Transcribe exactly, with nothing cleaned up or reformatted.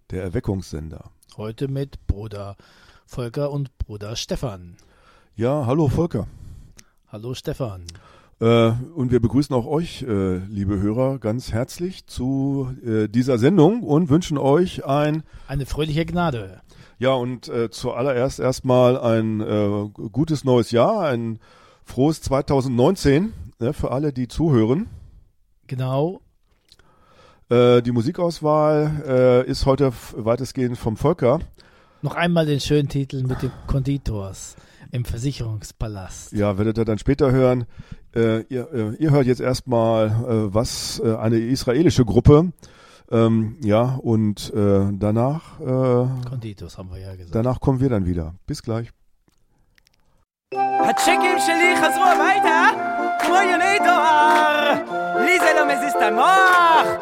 der Erweckungssender. Heute mit Bruder Volker und Bruder Stefan. Ja, hallo Volker. Hallo Stefan. Äh, und wir begrüßen auch euch, äh, liebe Hörer, ganz herzlich zu äh, dieser Sendung und wünschen euch ein... Eine fröhliche Gnade. Ja, und äh, zuallererst erstmal ein äh, gutes neues Jahr, ein frohes zwanzig neunzehn, ne, für alle, die zuhören. Genau. Äh, die Musikauswahl äh, ist heute f- weitestgehend vom Volker. Noch einmal den schönen Titel mit den Konditors im Versicherungspalast. Ja, werdet ihr dann später hören. Äh, ihr, äh, ihr hört jetzt erstmal äh, was, äh, eine israelische Gruppe. Ähm, ja, und äh, danach, äh, Konditors haben wir ja gesagt. danach kommen wir dann wieder. Bis gleich. הצ'קים שלי חזרו הביתה כמו יוני דואר לי זה לא מזיז את המוח